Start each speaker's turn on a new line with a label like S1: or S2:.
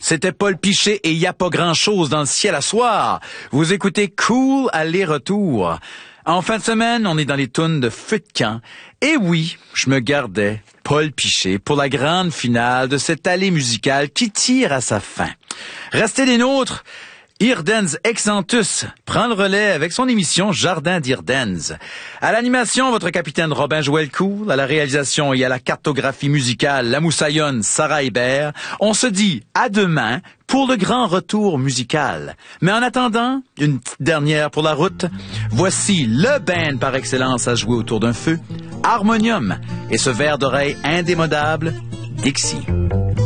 S1: C'était Paul Piché et y a pas grand-chose dans le ciel à soir. Vous écoutez Cool aller-retour. En fin de semaine, on est dans les tunes de feu de camp. Et oui, je me gardais Paul Piché pour la grande finale de cette allée musicale qui tire à sa fin. Restez des nôtres. Irdens Exantus prend le relais avec son émission Jardin d'Irdens. À l'animation, votre capitaine Robin Joël-Cool, à la réalisation et à la cartographie musicale, la moussaillonne Sarah Hébert. On se dit à demain pour le grand retour musical. Mais en attendant, une petite dernière pour la route. Voici le band par excellence à jouer autour d'un feu, Harmonium, et ce verre d'oreille indémodable, Dixie.